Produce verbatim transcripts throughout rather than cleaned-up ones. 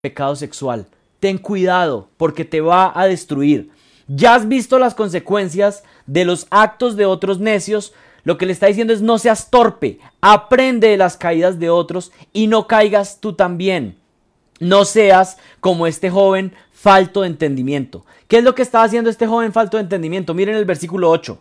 pecado sexual. Ten cuidado porque te va a destruir. Ya has visto las consecuencias de los actos de otros necios. Lo que le está diciendo es: no seas torpe, aprende de las caídas de otros y no caigas tú también. No seas como este joven falto de entendimiento. ¿Qué es lo que estaba haciendo este joven falto de entendimiento? Miren el versículo ocho.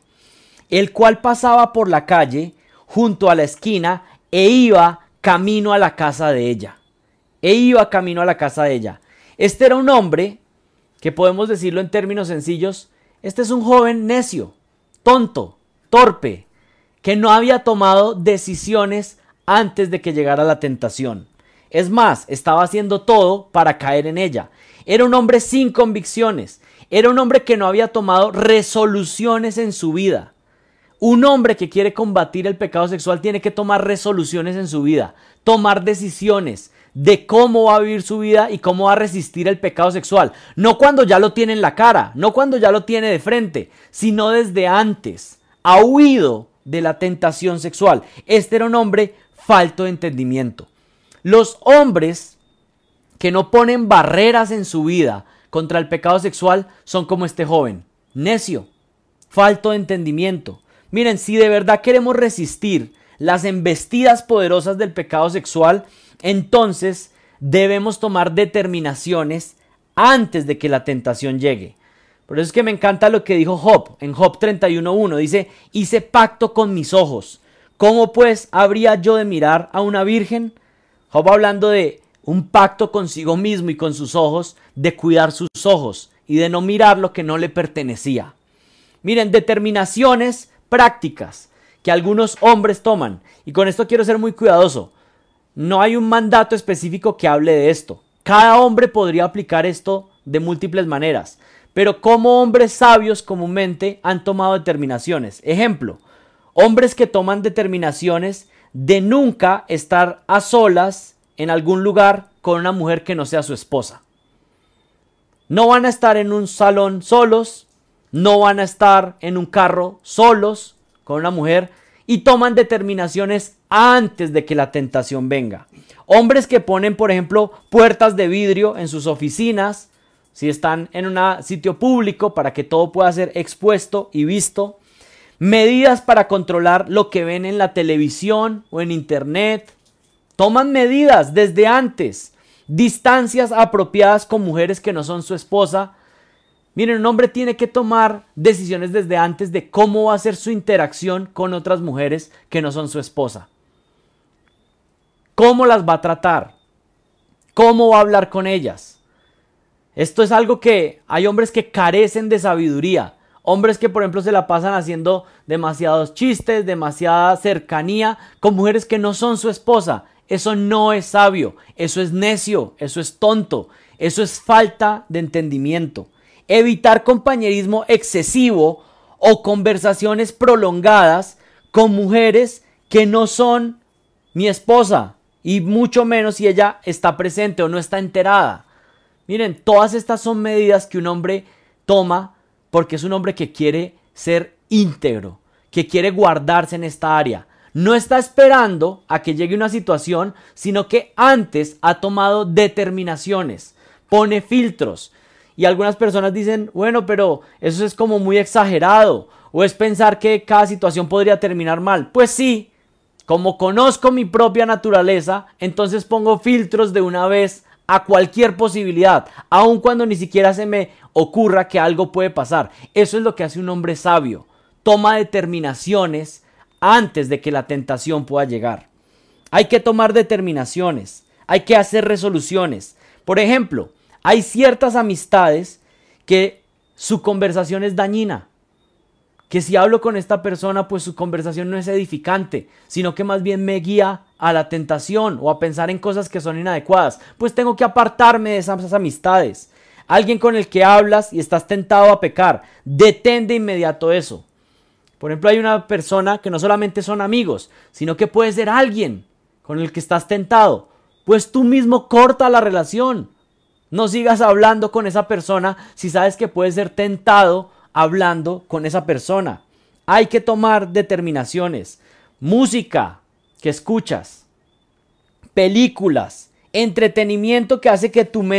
El cual pasaba por la calle junto a la esquina e iba camino a la casa de ella. E iba camino a la casa de ella. Este era un hombre que, podemos decirlo en términos sencillos, este es un joven necio, tonto, torpe, que no había tomado decisiones antes de que llegara la tentación. Es más, estaba haciendo todo para caer en ella. Era un hombre sin convicciones. Era un hombre que no había tomado resoluciones en su vida. Un hombre que quiere combatir el pecado sexual tiene que tomar resoluciones en su vida, tomar decisiones de cómo va a vivir su vida y cómo va a resistir el pecado sexual. No cuando ya lo tiene en la cara, no cuando ya lo tiene de frente, sino desde antes. Ha huido de la tentación sexual. Este era un hombre falto de entendimiento. Los hombres que no ponen barreras en su vida contra el pecado sexual son como este joven, necio, falto de entendimiento. Miren, si de verdad queremos resistir las embestidas poderosas del pecado sexual, entonces debemos tomar determinaciones antes de que la tentación llegue. Por eso es que me encanta lo que dijo Job en Job treinta y uno uno. Dice: hice pacto con mis ojos. ¿Cómo pues habría yo de mirar a una virgen? Job hablando de un pacto consigo mismo y con sus ojos, de cuidar sus ojos y de no mirar lo que no le pertenecía. Miren, determinaciones prácticas que algunos hombres toman. Y con esto quiero ser muy cuidadoso. No hay un mandato específico que hable de esto. Cada hombre podría aplicar esto de múltiples maneras. Pero como hombres sabios comúnmente han tomado determinaciones. Ejemplo, hombres que toman determinaciones de nunca estar a solas en algún lugar con una mujer que no sea su esposa. No van a estar en un salón solos, no van a estar en un carro solos con una mujer y toman determinaciones antes de que la tentación venga. Hombres que ponen, por ejemplo, puertas de vidrio en sus oficinas, si están en un sitio público, para que todo pueda ser expuesto y visto. Medidas para controlar lo que ven en la televisión o en internet. Toman medidas desde antes. Distancias apropiadas con mujeres que no son su esposa. Miren, un hombre tiene que tomar decisiones desde antes de cómo va a ser su interacción con otras mujeres que no son su esposa. ¿Cómo las va a tratar? ¿Cómo va a hablar con ellas? Esto es algo que hay hombres que carecen de sabiduría. Hombres que, por ejemplo, se la pasan haciendo demasiados chistes, demasiada cercanía con mujeres que no son su esposa. Eso no es sabio, eso es necio, eso es tonto, eso es falta de entendimiento. Evitar compañerismo excesivo o conversaciones prolongadas con mujeres que no son mi esposa, y mucho menos si ella está presente o no está enterada. Miren, todas estas son medidas que un hombre toma porque es un hombre que quiere ser íntegro, que quiere guardarse en esta área. No está esperando a que llegue una situación, sino que antes ha tomado determinaciones, pone filtros. Y algunas personas dicen, bueno, pero eso es como muy exagerado, o es pensar que cada situación podría terminar mal. Pues sí, como conozco mi propia naturaleza, entonces pongo filtros de una vez a cualquier posibilidad, aun cuando ni siquiera se me ocurra que algo puede pasar. Eso es lo que hace un hombre sabio. Toma determinaciones antes de que la tentación pueda llegar. Hay que tomar determinaciones, hay que hacer resoluciones. Por ejemplo, hay ciertas amistades que su conversación es dañina. Que si hablo con esta persona, pues su conversación no es edificante, sino que más bien me guía a la tentación o a pensar en cosas que son inadecuadas. Pues tengo que apartarme de esas amistades. Alguien con el que hablas y estás tentado a pecar, detén de inmediato eso. Por ejemplo, hay una persona que no solamente son amigos, sino que puede ser alguien con el que estás tentado. Pues tú mismo corta la relación. No sigas hablando con esa persona si sabes que puedes ser tentado hablando con esa persona. Hay que tomar determinaciones. Música que escuchas, películas, entretenimiento que hace que tu mente